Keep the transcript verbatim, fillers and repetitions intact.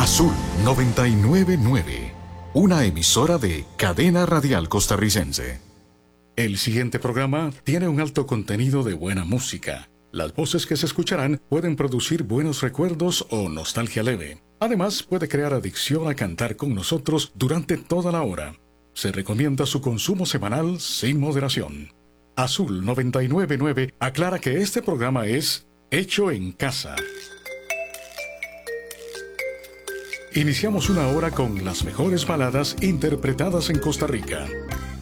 Azul noventa y nueve punto nueve, una emisora de Cadena Radial Costarricense. El siguiente programa tiene un alto contenido de buena música. Las voces que se escucharán pueden producir buenos recuerdos o nostalgia leve. Además, puede crear adicción a cantar con nosotros durante toda la hora. Se recomienda su consumo semanal sin moderación. Azul noventa y nueve punto nueve aclara que este programa es hecho en casa. Iniciamos una hora con las mejores baladas interpretadas en Costa Rica.